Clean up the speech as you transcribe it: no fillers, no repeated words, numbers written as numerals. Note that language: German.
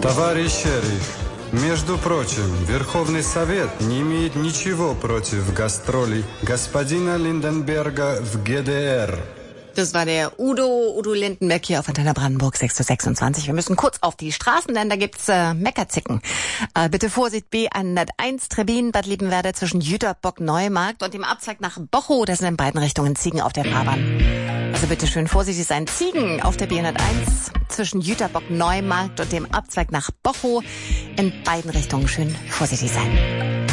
Товарищ шериф, между прочим, Верховный Совет не имеет ничего против гастролей господина Lindenberger в ГДР. Das war der Udo Lindenberg hier auf Antenne Brandenburg 6:26. Wir müssen kurz auf die Straßen, denn da gibt's Meckerzicken. Bitte Vorsicht, B101 Trebin, Bad Liebenwerda zwischen Jüterbock Neumarkt und dem Abzweig nach Bochow. Das sind in beiden Richtungen Ziegen auf der Fahrbahn. Also bitte schön vorsichtig sein. Ziegen auf der B101 zwischen Jüterbock Neumarkt und dem Abzweig nach Bochow. In beiden Richtungen schön vorsichtig sein.